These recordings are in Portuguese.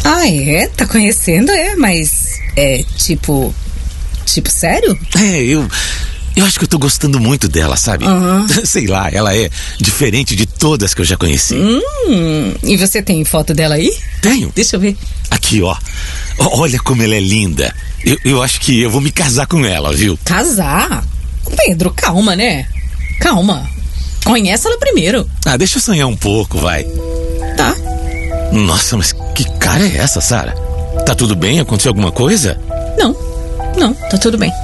Ah, é? Tá conhecendo, mas tipo sério? Eu acho que eu tô gostando muito dela, sabe? Sei lá, ela é diferente de todas que eu já conheci. E você tem foto dela aí? Tenho. Deixa eu ver. Aqui, ó. Olha como ela é linda. Eu acho que eu vou me casar com ela, viu? Casar? Pedro, calma, né? Calma. Conhece ela primeiro. Ah, deixa eu sonhar um pouco, vai. Tá. Nossa, mas que cara é essa, Sara? Tá tudo bem? Aconteceu alguma coisa? Não, tá tudo bem.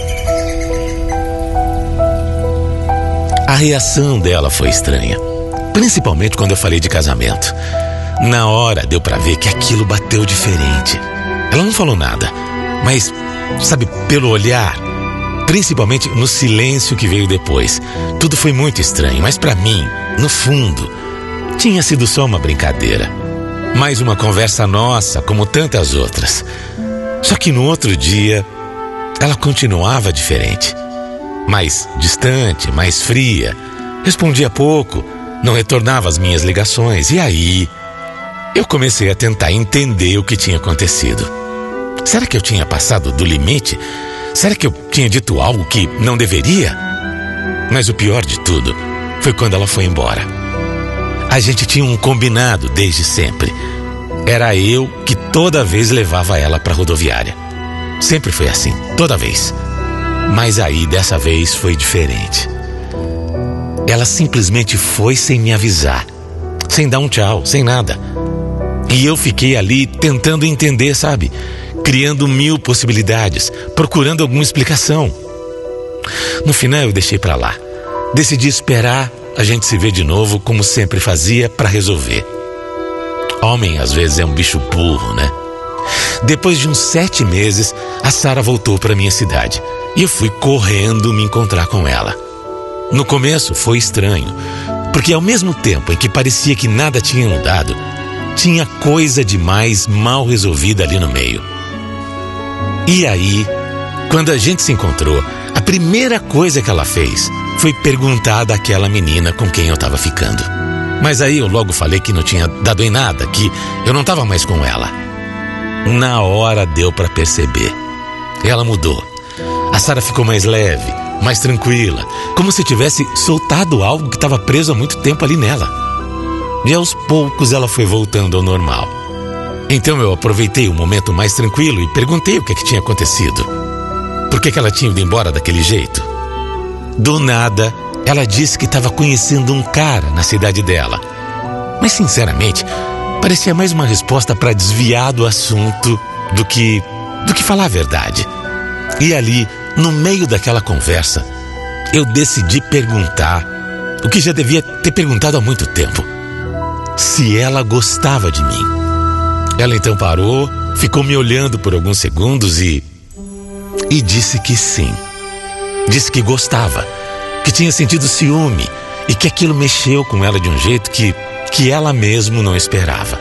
A reação dela foi estranha, principalmente quando eu falei de casamento. Na hora deu pra ver que aquilo bateu diferente. Ela não falou nada, mas, sabe, pelo olhar, principalmente no silêncio que veio depois, tudo foi muito estranho. Mas pra mim, no fundo, tinha sido só uma brincadeira, mais uma conversa nossa, como tantas outras. Só que no outro dia, ela continuava diferente. Mais distante, mais fria, respondia pouco, não retornava às minhas ligações. E aí, eu comecei a tentar entender o que tinha acontecido. Será que eu tinha passado do limite? Será que eu tinha dito algo que não deveria? Mas o pior de tudo foi quando ela foi embora. A gente tinha um combinado desde sempre. Era eu que toda vez levava ela para a rodoviária. Sempre foi assim, toda vez. Mas aí, dessa vez, foi diferente. Ela simplesmente foi sem me avisar, sem dar um tchau, sem nada. E eu fiquei ali tentando entender, sabe? Criando 1000 possibilidades, procurando alguma explicação. No final, eu deixei pra lá. Decidi esperar a gente se ver de novo, como sempre fazia, pra resolver. Homem, às vezes, é um bicho burro, né? Depois de uns 7 meses, a Sara voltou pra minha cidade. E eu fui correndo me encontrar com ela. No começo foi estranho, porque ao mesmo tempo em que parecia que nada tinha mudado, tinha coisa demais mal resolvida ali no meio. E aí, quando a gente se encontrou, a primeira coisa que ela fez foi perguntar daquela menina com quem eu estava ficando. Mas aí eu logo falei que não tinha dado em nada, que eu não estava mais com ela. Na hora deu para perceber. Ela mudou. A Sara ficou mais leve, mais tranquila, como se tivesse soltado algo que estava preso há muito tempo ali nela. E aos poucos ela foi voltando ao normal. Então eu aproveitei o momento mais tranquilo e perguntei o que tinha acontecido. Por que ela tinha ido embora daquele jeito? Do nada, ela disse que estava conhecendo um cara na cidade dela. Mas sinceramente, parecia mais uma resposta para desviar do assunto do que falar a verdade. E ali, no meio daquela conversa, eu decidi perguntar o que já devia ter perguntado há muito tempo: se ela gostava de mim. Ela então parou, ficou me olhando por alguns segundos e disse que sim. Disse que gostava, que tinha sentido ciúme e que aquilo mexeu com ela de um jeito que ela mesmo não esperava.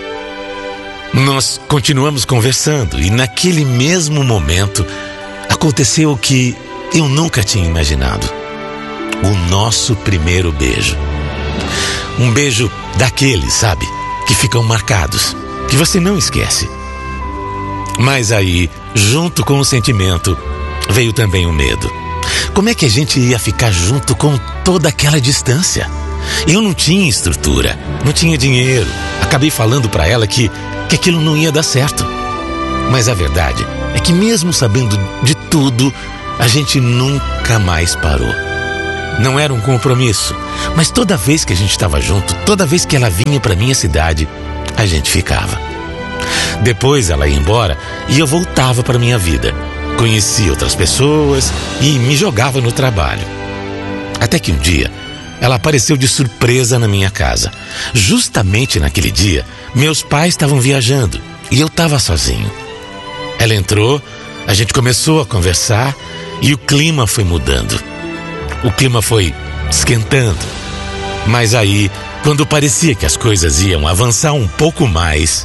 Nós continuamos conversando e naquele mesmo momento aconteceu o que eu nunca tinha imaginado: o nosso primeiro beijo. Um beijo daqueles, sabe, que ficam marcados, que você não esquece. Mas aí, junto com o sentimento, veio também o medo. Como é que a gente ia ficar junto com toda aquela distância? Eu não tinha estrutura, não tinha dinheiro. Acabei falando pra ela que aquilo não ia dar certo. Mas a verdade é que mesmo sabendo de tudo, a gente nunca mais parou. Não era um compromisso, mas toda vez que a gente estava junto, toda vez que ela vinha pra minha cidade, a gente ficava. Depois ela ia embora e eu voltava pra minha vida. Conhecia outras pessoas e me jogava no trabalho. Até que um dia, ela apareceu de surpresa na minha casa. Justamente naquele dia, meus pais estavam viajando e eu estava sozinho. Ela entrou, a gente começou a conversar e o clima foi mudando. O clima foi esquentando. Mas aí, quando parecia que as coisas iam avançar um pouco mais...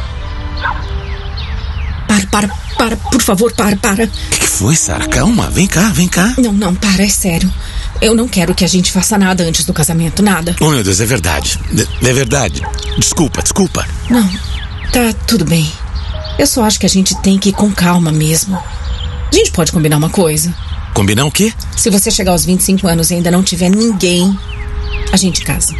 Para, por favor, para. O que foi, Sara? Calma, vem cá. Não, para, é sério. Eu não quero que a gente faça nada antes do casamento, nada. Oh, meu Deus, é verdade. É verdade. Desculpa. Tá tudo bem. Eu só acho que a gente tem que ir com calma mesmo. A gente pode combinar uma coisa? Combinar o quê? Se você chegar aos 25 anos e ainda não tiver ninguém, a gente casa.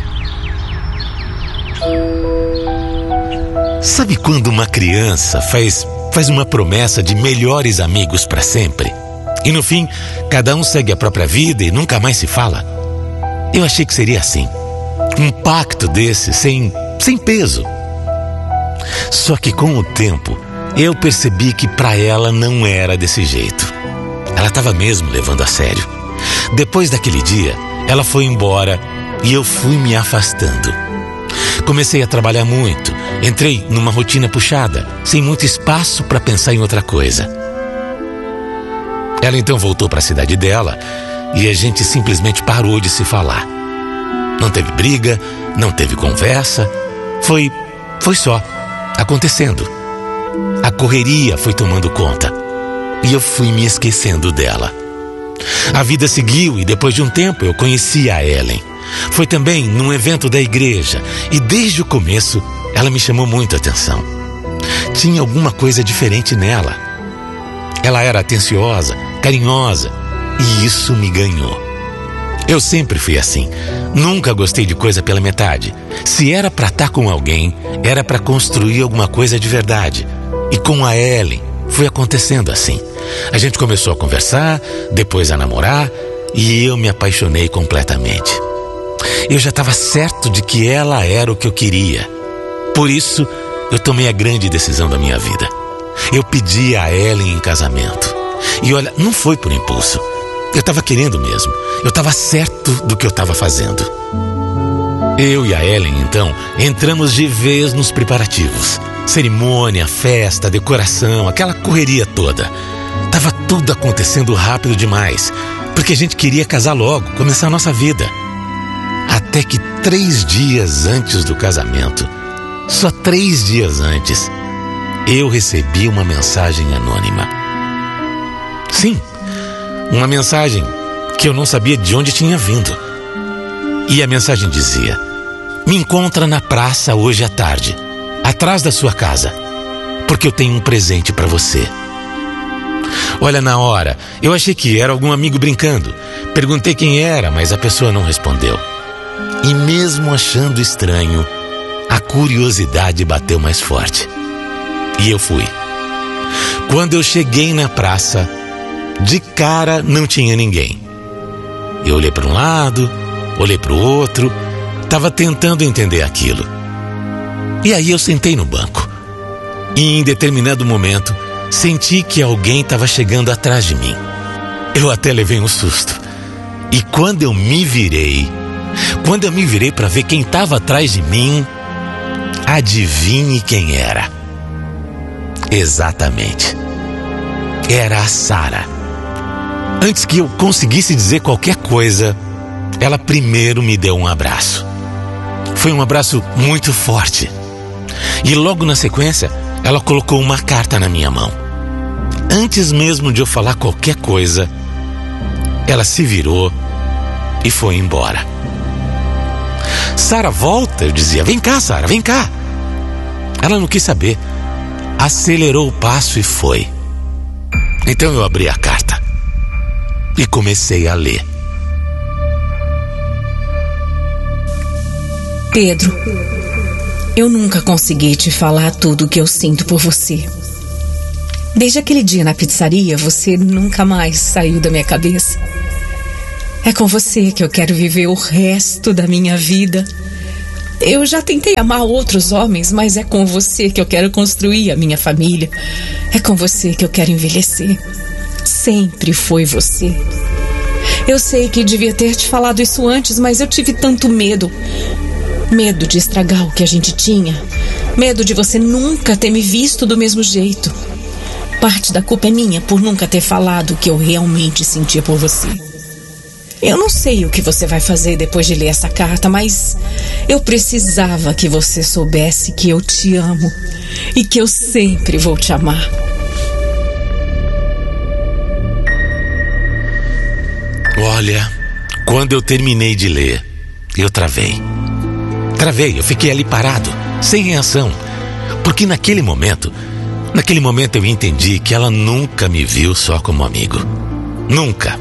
Sabe quando uma criança faz uma promessa de melhores amigos para sempre? E no fim, cada um segue a própria vida e nunca mais se fala? Eu achei que seria assim. Um pacto desse, sem peso. Só que com o tempo, eu percebi que para ela não era desse jeito. Ela estava mesmo levando a sério. Depois daquele dia, ela foi embora e eu fui me afastando. Comecei a trabalhar muito, entrei numa rotina puxada, sem muito espaço para pensar em outra coisa. Ela então voltou para a cidade dela e a gente simplesmente parou de se falar. Não teve briga, não teve conversa, foi só acontecendo. A correria foi tomando conta e eu fui me esquecendo dela. A vida seguiu e depois de um tempo eu conheci a Ellen. Foi também num evento da igreja e desde o começo ela me chamou muito a atenção. Tinha alguma coisa diferente nela. Ela era atenciosa, carinhosa e isso me ganhou. Eu sempre fui assim. Nunca gostei de coisa pela metade. Se era para estar com alguém, era para construir alguma coisa de verdade. E com a Ellen foi acontecendo assim. A gente começou a conversar, depois a namorar e eu me apaixonei completamente. Eu já estava certo de que ela era o que eu queria. Por isso, eu tomei a grande decisão da minha vida. Eu pedi a Ellen em casamento. E olha, não foi por impulso. Eu estava querendo mesmo. Eu estava certo do que eu estava fazendo. Eu e a Ellen, então, entramos de vez nos preparativos. Cerimônia, festa, decoração, aquela correria toda. Tava tudo acontecendo rápido demais, porque a gente queria casar logo, começar a nossa vida. Até que 3 dias antes do casamento, só 3 dias antes, eu recebi uma mensagem anônima. Sim, uma mensagem que eu não sabia de onde tinha vindo. E a mensagem dizia: me encontra na praça hoje à tarde, atrás da sua casa, porque eu tenho um presente para você. Olha, na hora, eu achei que era algum amigo brincando. Perguntei quem era, mas a pessoa não respondeu. E mesmo achando estranho, a curiosidade bateu mais forte. E eu fui. Quando eu cheguei na praça, de cara não tinha ninguém. Eu olhei para um lado, olhei para o outro, estava tentando entender aquilo. E aí eu sentei no banco. E em determinado momento, senti que alguém estava chegando atrás de mim. Eu até levei um susto. E quando eu me virei para ver quem estava atrás de mim, adivinhe quem era? Exatamente. Era a Sara. Antes que eu conseguisse dizer qualquer coisa, ela primeiro me deu um abraço. Foi um abraço muito forte. E logo na sequência, ela colocou uma carta na minha mão. Antes mesmo de eu falar qualquer coisa, ela se virou e foi embora. Sara, volta, eu dizia. Vem cá, Sara, vem cá. Ela não quis saber. Acelerou o passo e foi. Então eu abri a carta e comecei a ler. Pedro, eu nunca consegui te falar tudo o que eu sinto por você. Desde aquele dia na pizzaria, você nunca mais saiu da minha cabeça. É com você que eu quero viver o resto da minha vida. Eu já tentei amar outros homens, mas é com você que eu quero construir a minha família. É com você que eu quero envelhecer. Sempre foi você. Eu sei que devia ter te falado isso antes, mas eu tive tanto medo. Medo de estragar o que a gente tinha. Medo de você nunca ter me visto do mesmo jeito. Parte da culpa é minha por nunca ter falado o que eu realmente sentia por você. Eu não sei o que você vai fazer depois de ler essa carta, mas eu precisava que você soubesse que eu te amo e que eu sempre vou te amar. Olha, quando eu terminei de ler, eu travei. Eu fiquei ali parado, sem reação. Porque naquele momento eu entendi que ela nunca me viu só como amigo. Nunca.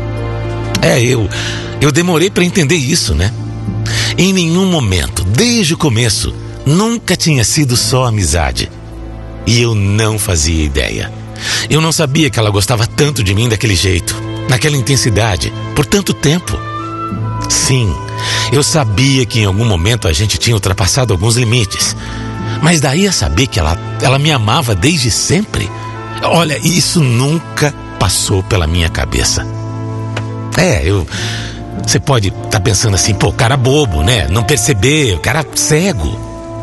Eu demorei para entender isso, né? Em nenhum momento, desde o começo, nunca tinha sido só amizade. E eu não fazia ideia. Eu não sabia que ela gostava tanto de mim daquele jeito, naquela intensidade, por tanto tempo. Sim, eu sabia que em algum momento a gente tinha ultrapassado alguns limites. Mas daí a saber que ela me amava desde sempre, olha, isso nunca passou pela minha cabeça. Você pode estar pensando assim, pô, cara bobo, né? Não perceber, cara cego.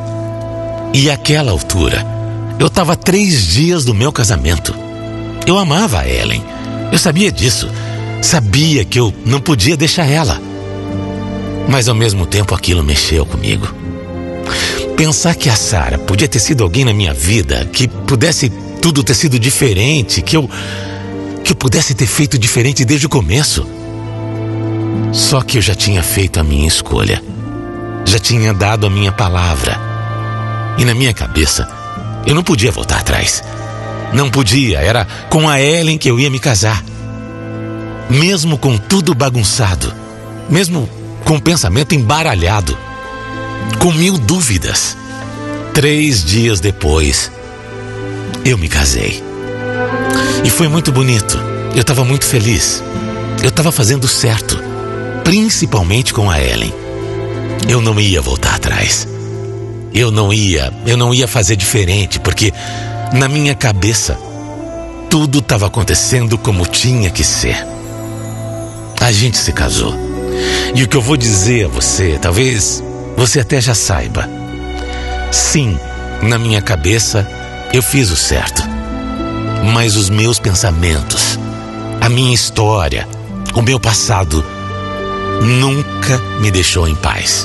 E àquela altura, eu estava 3 dias do meu casamento. Eu amava a Ellen. Eu sabia disso. Sabia que eu não podia deixar ela. Mas ao mesmo tempo aquilo mexeu comigo. Pensar que a Sara podia ter sido alguém na minha vida, que pudesse tudo ter sido diferente, que eu pudesse ter feito diferente desde o começo. Só que eu já tinha feito a minha escolha. Já tinha dado a minha palavra. E na minha cabeça, eu não podia voltar atrás. Não podia, era com a Ellen que eu ia me casar. Mesmo com tudo bagunçado, mesmo com o pensamento embaralhado, com 1000 dúvidas. 3 dias depois, eu me casei. E foi muito bonito. Eu estava muito feliz. Eu estava fazendo certo, principalmente com a Ellen. Eu não ia voltar atrás. Eu não ia fazer diferente, porque na minha cabeça tudo estava acontecendo como tinha que ser. A gente se casou. E o que eu vou dizer a você, talvez você até já saiba. Sim, na minha cabeça eu fiz o certo. Mas os meus pensamentos, a minha história, o meu passado nunca me deixou em paz.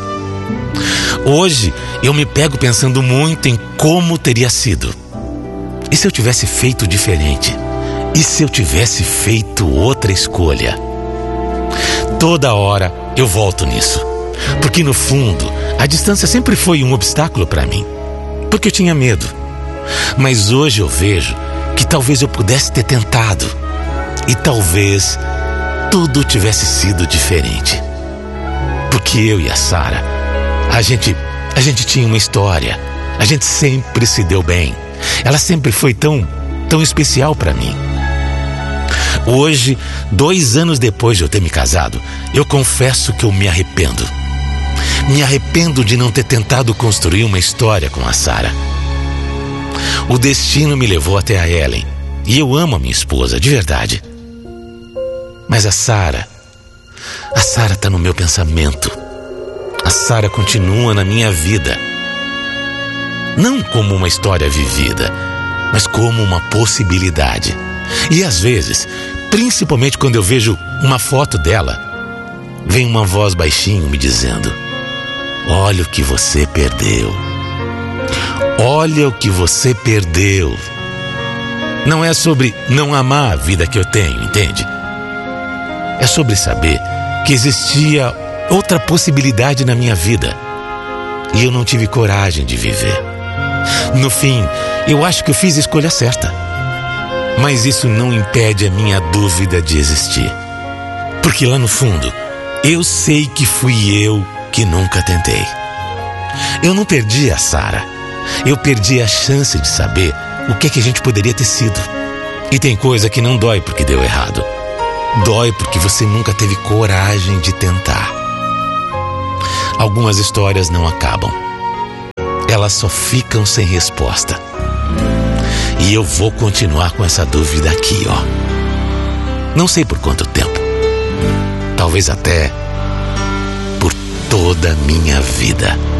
Hoje eu me pego pensando muito em como teria sido. E se eu tivesse feito diferente? E se eu tivesse feito outra escolha? Toda hora eu volto nisso. Porque no fundo, a distância sempre foi um obstáculo para mim. Porque eu tinha medo. Mas hoje eu vejo que talvez eu pudesse ter tentado. E talvez tudo tivesse sido diferente. Porque eu e a Sara, a gente tinha uma história. A gente sempre se deu bem. Ela sempre foi tão especial para mim. Hoje, 2 anos depois de eu ter me casado, eu confesso que eu me arrependo. Me arrependo de não ter tentado construir uma história com a Sara. O destino me levou até a Ellen. E eu amo a minha esposa, de verdade. Mas a Sara está no meu pensamento. A Sara continua na minha vida. Não como uma história vivida, mas como uma possibilidade. E às vezes, principalmente quando eu vejo uma foto dela, vem uma voz baixinho me dizendo: olha o que você perdeu. Olha o que você perdeu. Não é sobre não amar a vida que eu tenho, entende? É sobre saber que existia outra possibilidade na minha vida e eu não tive coragem de viver. No fim, eu acho que eu fiz a escolha certa. Mas isso não impede a minha dúvida de existir. Porque lá no fundo, eu sei que fui eu que nunca tentei. Eu não perdi a Sara. Eu perdi a chance de saber o que a gente poderia ter sido. E tem coisa que não dói porque deu errado. Dói porque você nunca teve coragem de tentar. Algumas histórias não acabam. Elas só ficam sem resposta. E eu vou continuar com essa dúvida aqui, ó. Não sei por quanto tempo. Talvez até por toda a minha vida.